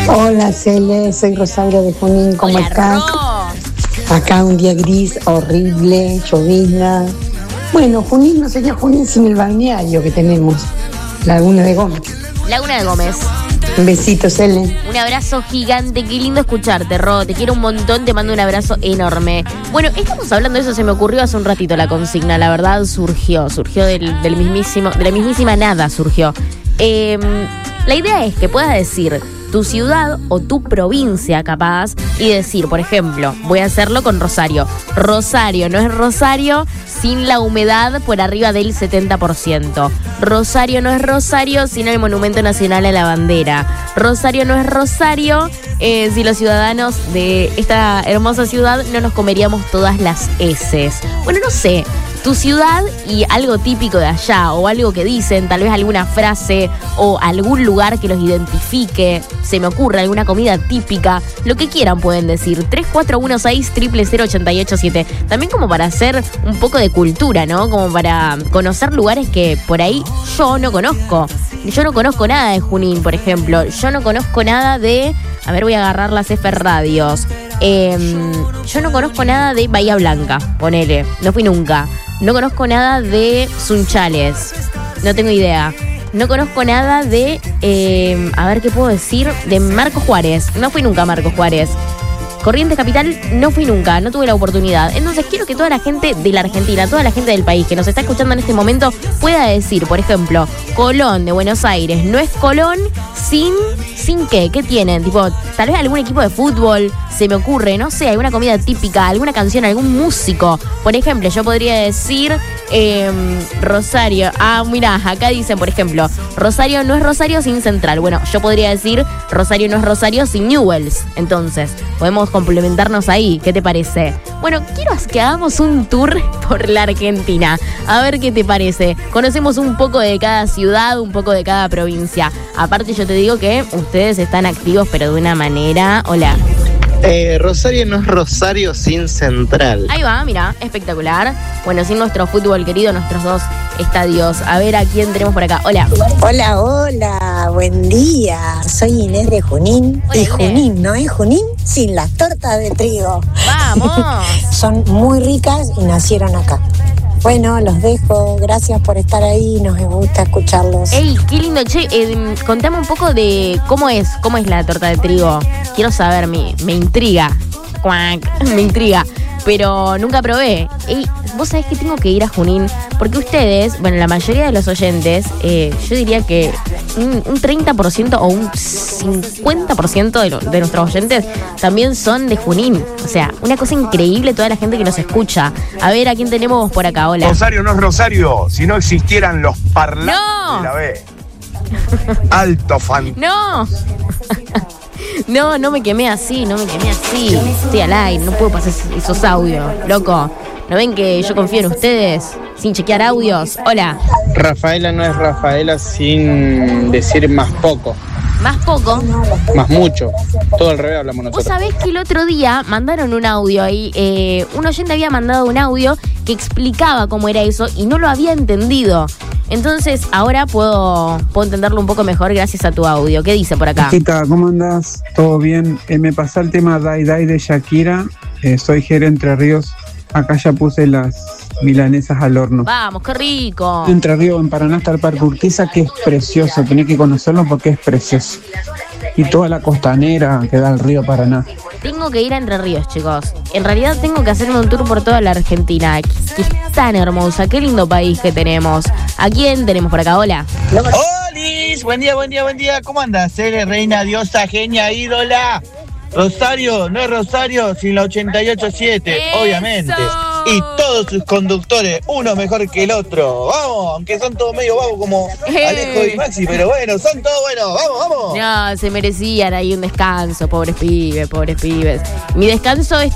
Hola Cele, soy Rosario de Junín, ¿cómo Hola, estás? Ro. Acá un día gris, horrible, llovizna. Bueno, Junín no sería Junín sin el balneario que tenemos, Laguna de Gómez. Laguna de Gómez. Un besito, Cele. Un abrazo gigante, qué lindo escucharte, Ro. Te quiero un montón, te mando un abrazo enorme. Bueno, estamos hablando de eso, se me ocurrió hace un ratito la consigna, la verdad surgió de la mismísima nada surgió. La idea es que puedas decir tu ciudad o tu provincia capaz y decir, por ejemplo, voy a hacerlo con Rosario. Rosario no es Rosario sin la humedad por arriba del 70%. Rosario no es Rosario sin el Monumento Nacional a la Bandera. Rosario no es Rosario si los ciudadanos de esta hermosa ciudad no nos comeríamos todas las heces. Bueno, no sé. Tu ciudad y algo típico de allá o algo que dicen, tal vez alguna frase o algún lugar que los identifique, se me ocurre alguna comida típica, lo que quieran pueden decir. 3416-000887. También como para hacer un poco de cultura, ¿no? Como para conocer lugares que por ahí yo no conozco. Yo no conozco nada de Junín, por ejemplo. Yo no conozco nada de... A ver, voy a agarrar las F radios. Yo no conozco nada de Bahía Blanca, ponele. No fui nunca. No conozco nada de Sunchales. No tengo idea. No conozco nada de... a ver qué puedo decir. De Marcos Juárez. No fui nunca a Marcos Juárez. Corrientes Capital no fui nunca, no tuve la oportunidad. Entonces quiero que toda la gente de la Argentina, toda la gente del país que nos está escuchando en este momento pueda decir, por ejemplo, Colón de Buenos Aires no es Colón sin ¿qué? ¿Qué tienen? Tipo, tal vez algún equipo de fútbol, se me ocurre, no sé, alguna comida típica, alguna canción, algún músico. Por ejemplo, yo podría decir Rosario. Ah, mirá, acá dicen, por ejemplo, Rosario no es Rosario sin Central. Bueno, yo podría decir Rosario no es Rosario sin Newell's. Entonces, podemos complementarnos ahí. ¿Qué te parece? Bueno, quiero que hagamos un tour por la Argentina. A ver qué te parece. Conocemos un poco de cada ciudad, un poco de cada provincia. Aparte, yo te digo que ustedes están activos, pero de una manera... Hola. Rosario no es Rosario sin Central. Ahí va, mira, espectacular. Bueno, sin nuestro fútbol querido, nuestros dos estadios. A ver a quién tenemos por acá. Hola. Hola, hola, buen día. Soy Inés de Junín. Hola, y Inés. Junín no es Junín sin las tortas de trigo. ¡Vamos! Son muy ricas y nacieron acá. Bueno, los dejo. Gracias por estar ahí. Nos gusta escucharlos. Ey, qué lindo. Che, contame un poco de cómo es la torta de trigo. Quiero saber, me intriga. Cuac, me intriga. Pero nunca probé. Ey, vos sabés que tengo que ir a Junín. Porque ustedes, bueno, la mayoría de los oyentes, yo diría que un 30% o un 50% de nuestros oyentes también son de Junín. O sea, una cosa increíble toda la gente que nos escucha. A ver, ¿a quién tenemos por acá? Hola. Rosario no es Rosario si no existieran los parlantes ¡No! de la B. Alto fan. ¡No! No me quemé así. Estoy al aire, no puedo pasar esos audios, loco. ¿No ven que yo confío en ustedes? Sin chequear audios. Hola. Rafaela no es Rafaela sin decir más poco, Más poco. más mucho. Todo al revés hablamos Vos nosotros. sabés que el otro día mandaron un audio ahí. Un oyente había mandado un audio que explicaba cómo era eso y no lo había entendido. Entonces ahora puedo entenderlo un poco mejor gracias a tu audio. ¿Qué dice por acá? Chiquita, ¿cómo andás? ¿Todo bien? Me pasó el tema Dai Dai de Shakira. Soy Jere Entre Ríos. Acá ya puse las milanesas al horno. Vamos, qué rico. Entre Ríos, en Paraná está el Parque Urquiza, que es precioso. Tenés que conocerlo porque es precioso. Y toda la costanera que da al río Paraná. Tengo que ir a Entre Ríos, chicos. En realidad tengo que hacerme un tour por toda la Argentina, que es tan hermosa. Qué lindo país que tenemos. ¿A quién tenemos por acá? Hola. ¡Holis! Buen día. ¿Cómo andas? Eres reina, diosa, genia, ídola. Rosario, no es Rosario sin la 88.7, ¡Eso! obviamente. Y todos sus conductores, uno mejor que el otro. Vamos, aunque son todos medio vagos como Alejo y Maxi, pero bueno, son todos buenos. Vamos. No, se merecían ahí un descanso, pobres pibes. Mi descanso es